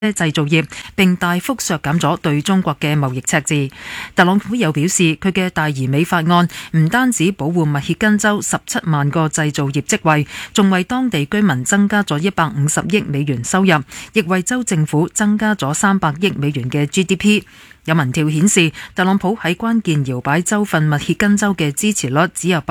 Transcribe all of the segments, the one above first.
製造業，並大幅削減咗對中國嘅貿易赤字。特朗普又表示，佢嘅大而美法案唔單止保護密歇根州17萬個製造業職位，仲為當地居民增加咗150億美元收入，亦為州政府增加咗300億美元嘅 GDP。有民調顯示，特朗普喺關鍵搖擺州份密歇根州嘅支持率只有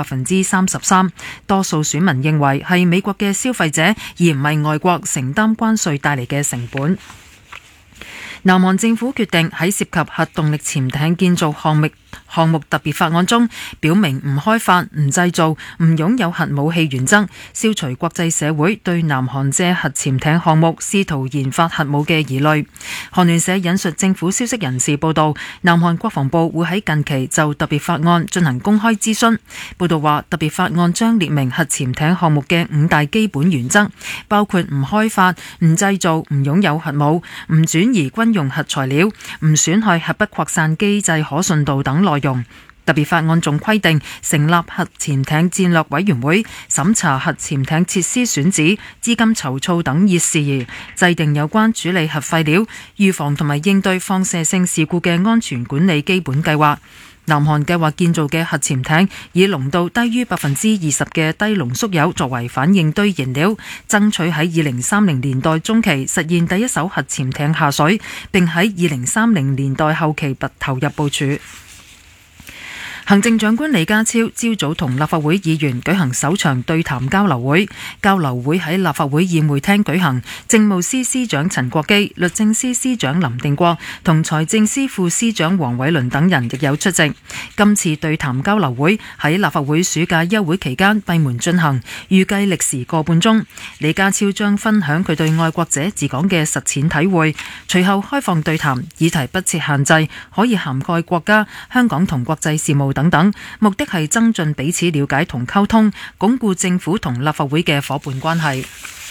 33%，多數選民認為係美國嘅消費者，而唔係外國承擔關稅帶嚟嘅成本。南韓政府決定喺涉及核動力潛艇建造項目特別法案中，表明唔開發、唔製造、唔擁有核武器原則，消除國際社會對南韓借核潛艇項目試圖研發核武嘅疑慮。韓聯社引述政府消息人士報道，南韓國防部會喺近期就特別法案進行公開諮詢。報道話，特別法案將列明核潛艇項目嘅5大基本原則，包括唔開發、唔製造、唔擁有核武、唔轉移軍用核材料、唔損害核不擴散機制可信度等內容。特別法案仲規定成立核潛艇戰略委員會，審查核潛艇設施選址、資金籌措等事宜，制定有關處理核廢料、預防同埋應對放射性事故嘅安全管理基本計劃。南韓計劃建造嘅核潛艇以濃度低於20%嘅低濃縮鈾作為反應堆燃料，爭取喺2030年代中期實現第一艘核潛艇下水，並喺2030年代後期投入部署。行政長官李家超朝早同立法會議員舉行首場對談交流會，交流會喺立法會宴會廳舉行，政務司司長陳國基、律政司司長林定國同財政司副司長黃偉綸等人亦有出席。今次對談交流會喺立法會暑假休會期間閉門進行，預計歷時個半鐘。李家超將分享佢對愛國者治港嘅實踐體會，隨後開放對談，議題不設限制，可以涵蓋國家、香港同國際事務等，目的係增進彼此了解同溝通，鞏固政府同立法會嘅夥伴關係。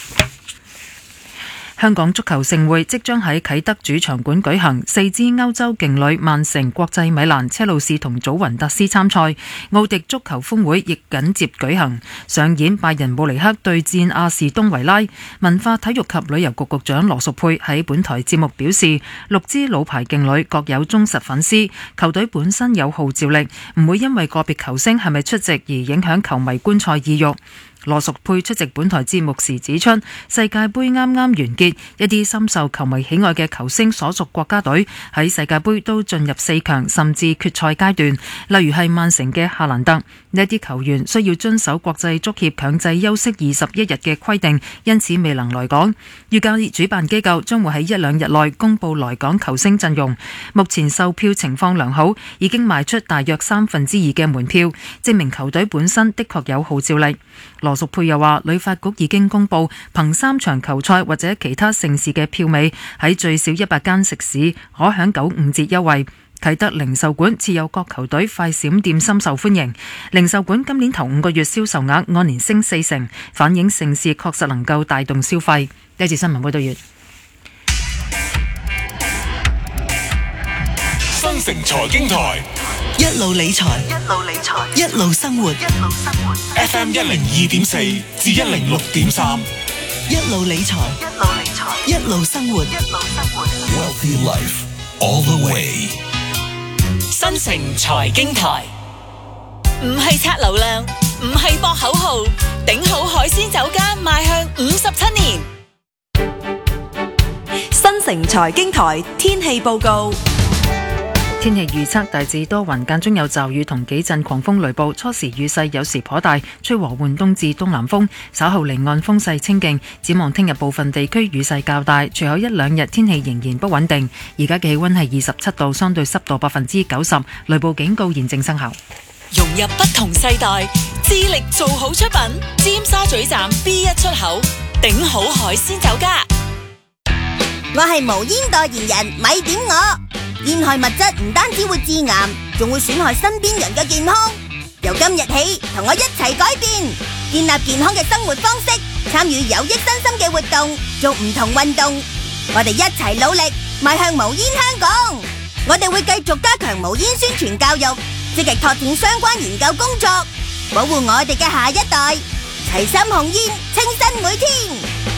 香港足球盛會即將喺啟德主場館舉行，4支歐洲勁旅曼城、國際米蘭、車路士同祖雲達斯參賽，奧迪足球峰會亦緊接舉行，上演拜仁慕尼黑對戰阿士東維拉。文化體育及旅遊局局長羅淑佩喺本台節目表示，6支老牌勁旅各有忠實粉絲，球隊本身有號召力，唔會因為個別球星係咪出席而影響球迷觀賽意欲。羅淑佩出席本台節目時指出，世界盃啱啱完結，一啲深受球迷喜愛嘅球星所屬國家隊喺世界盃都進入4強甚至決賽階段，例如係曼城嘅夏蘭特。呢啲球員需要遵守國際足協強制休息21日嘅規定，因此未能來港。預計主辦機構將會喺1-2日內公布來港球星陣容。目前售票情況良好，已經賣出大約2/3嘅門票，證明球隊本身的確有號召力。羅淑佩又話，旅發局已經公布憑3場球賽或者其他盛事嘅票尾，喺最少100間食肆可享95折優惠。啟德零售館設有各球隊快閃店，深受歡迎。零售館今年頭5個月銷售額按年升40%，反映盛事確實能夠帶動消費。呢節新聞報道完。 新城財經台一路理財，一路生活。 FM 102.4至106.3， 一路理財，一路生活。 Wealthy Life all the way。 新城財經台唔係刷流量，唔係博口號，頂好海鮮酒家邁向57年。 新城財經台天氣報告。 天氣預測大致多雲，間中有驟雨同幾陣狂風雷暴，初時雨勢有時頗大，吹和緩東至東南風，稍後離岸風勢清勁。展望聽日部分地區雨勢較大，隨後1-2日天氣仍然不穩定。而家嘅氣溫係27度，相對濕度90%，雷暴警告現正生效。 融入不同世代，致力做好出品。尖沙咀站 B1 出口，頂好海鮮酒家。 我係無煙代言人，咪點我。煙害物質唔單止會致癌，仲會損害身邊人嘅健康。由今日起，同我一齊改變，建立健康嘅生活方式，參與有益身心嘅活動，做唔同運動。我哋一齊努力，邁向無煙香港。我哋會繼續加強無煙宣傳教育，積極拓展相關研究工作，保護我哋嘅下一代。齊心控煙，清新每天。